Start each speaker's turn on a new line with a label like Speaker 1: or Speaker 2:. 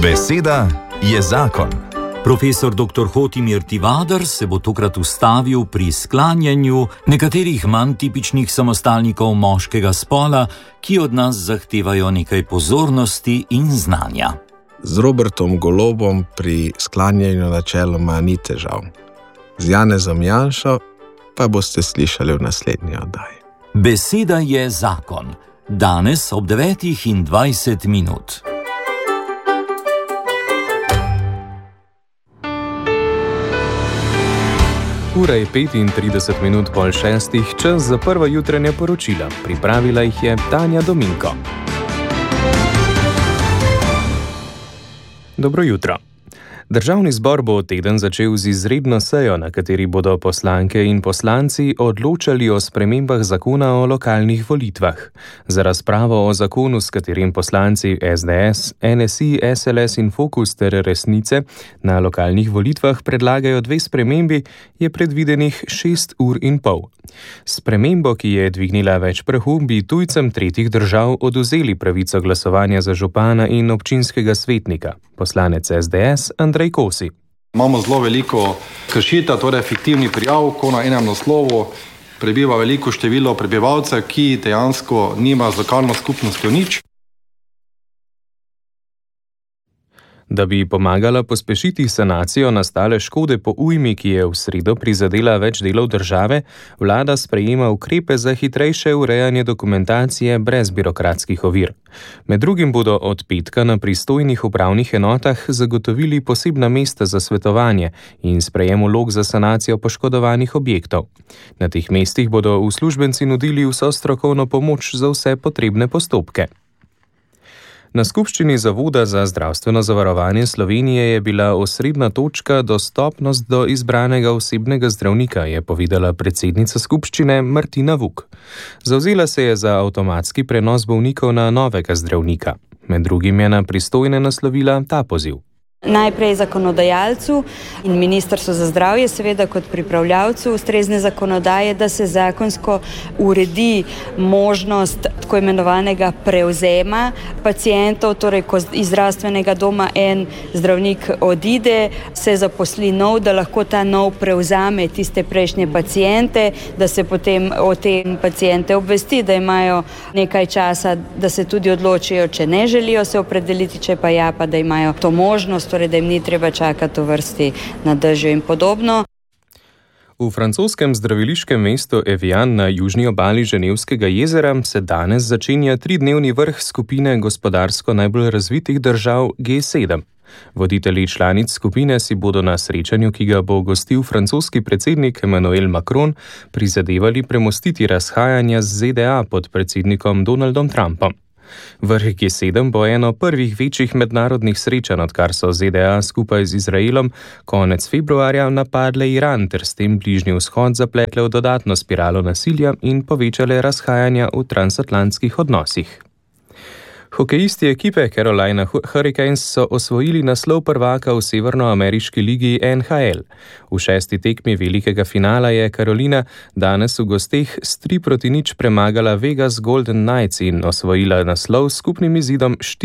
Speaker 1: Beseda je zakon.
Speaker 2: Profesor dr. Hotimir Tivadar se bo tokrat ustavil pri sklanjanju nekaterih manj tipičnih samostalnikov moškega spola, ki od nas zahtevajo nekaj pozornosti in znanja.
Speaker 3: Z Robertom Golobom pri sklanjanju načeloma ni težav. Z Janezom Janšo pa boste slišali v naslednji oddaji.
Speaker 2: Beseda je zakon. Danes ob 9:20.
Speaker 4: Ura je 35:35, čas za prva jutranja poročila. Pripravila jih je Tanja Dominko. Dobro jutro. Državni zbor bo teden začel z izredno sejo, na kateri bodo poslanke in poslanci odločali o spremembah zakona o lokalnih volitvah. Za razpravo o zakonu, s katerim poslanci SDS, NSI, SLS in Fokus ter Resnice na lokalnih volitvah predlagajo 2 spremembi, je predvidenih 6 ur in pol. Spremembo, ki je dvignila več prahu, bi tujcem tretjih držav odvzeli pravico glasovanja za župana in občinskega svetnika. Poslanec SDS Andrej Kosi.
Speaker 5: Imamo zelo veliko kršitev, torej fiktivnih prijav, ko na enem naslovu prebiva veliko število prebivalcev, ki dejansko nima z lokalno skupnostjo nič.
Speaker 4: Da bi pomagala pospešiti sanacijo nastale škode po ujmi, ki je v sredo prizadela več delov države, vlada sprejema ukrepe za hitrejše urejanje dokumentacije brez birokratskih ovir. Med drugim bodo od petka na pristojnih upravnih enotah zagotovili posebna mesta za svetovanje in sprejem vlog za sanacijo poškodovanih objektov. Na teh mestih bodo uslužbenci nudili vso strokovno pomoč za vse potrebne postopke. Na skupščini Zavoda za zdravstveno zavarovanje Slovenije je bila osrednja točka dostopnost do izbranega osebnega zdravnika, je povedala predsednica skupščine Martina Vuk. Zavzela se je za avtomatski prenos bolnikov na novega zdravnika. Med drugim je na pristojne naslovila ta poziv.
Speaker 6: Najprej zakonodajalcu in Ministrstvu za zdravje, seveda kot pripravljavcu ustrezne zakonodaje, da se zakonsko uredi možnost tako imenovanega prevzema pacientov, torej ko iz zdravstvenega doma en zdravnik odide, se zaposli nov, da lahko ta nov prevzame tiste prejšnje paciente, da se potem o tem paciente obvesti, da imajo nekaj časa, da se tudi odločijo, če ne želijo se opredeliti, če pa ja, pa da imajo to možnost, torej da jim ni treba čakati v vrsti na dežju in podobno.
Speaker 4: V francoskem zdraviliškem mestu Evian na južni obali Ženevskega jezera se danes začenja 3-dnevni vrh skupine gospodarsko najbolj razvitih držav G7. Voditelji članic skupine si bodo na srečanju, ki ga bo gostil francoski predsednik Emmanuel Macron, prizadevali premostiti razhajanja z ZDA pod predsednikom Donaldom Trumpom. Vrh G7 bo eno prvih večjih mednarodnih srečanj, odkar so ZDA skupaj z Izraelom konec februarja napadle Iran ter s tem Bližnji vzhod zapletle v dodatno spiralo nasilja in povečale razhajanja v transatlantskih odnosih. Hokejisti ekipe Carolina Hurricanes so osvojili naslov prvaka v severnoameriški ligi NHL. V 6. tekmi velikega finala je Carolina danes v gosteh s 3-0 premagala Vegas Golden Knights in osvojila naslov s skupnim izidom 4.